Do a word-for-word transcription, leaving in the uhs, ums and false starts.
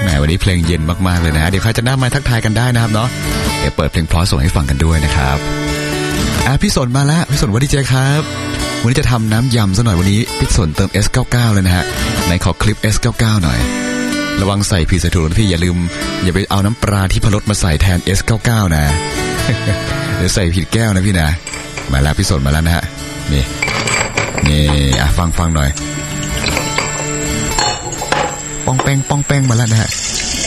หมวันนี้เพลงเย็นมากๆเลยนะเดี๋ยวใครจะน่ามาทักทายกันได้นะครับเนาะเดี๋ยวเปิดเพลงเพราะส่งให้ฟังกันด้วยนะครับอ่ะพี่สนมาแล้วพี่สนวันดีเจครับวันนี้จะทำน้ำยำซะหน่อยวันนี้พี่สนเติม เอส เก้าสิบเก้า เลยนะฮะในขอคลิป เอส เก้าสิบเก้า หน่อยระวังใส่ผิดใส่ถูกนะพี่อย่าลืมอย่าไปเอาน้ำปลาที่พรสมาใส่แทน เอส เก้าสิบเก้า นะ เดี๋ยวใส่ผิดแก้วนะพี่นะมาแล้วพี่สนมาแล้วนะฮะนี่นี่อ่ะฟังฟังหน่อยป้องแป้งป้องแป้งมาแล้วนะฮะ